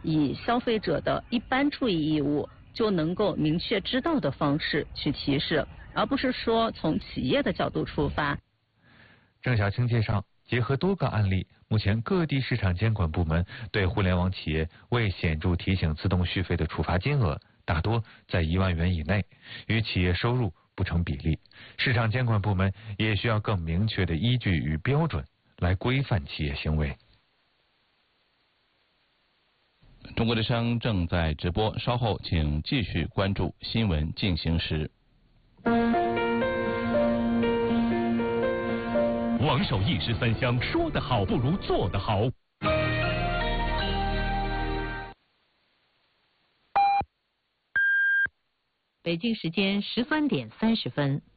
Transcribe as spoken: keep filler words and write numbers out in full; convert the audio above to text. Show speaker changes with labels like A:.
A: 以消费者的一般注意义务就能够明确知道的方式去提示，而不是说从企业的角度出发。
B: 郑晓青介绍，结合多个案例，目前各地市场监管部门对互联网企业未显著提醒自动续费的处罚金额大多在一万元以内，与企业收入不成比例。市场监管部门也需要更明确的依据与标准来规范企业行为。
C: 中国之声正在直播，稍后请继续关注新闻进行时。
D: 王守义十三香，说得好不如做得好。
E: 北京时间十三点三十分。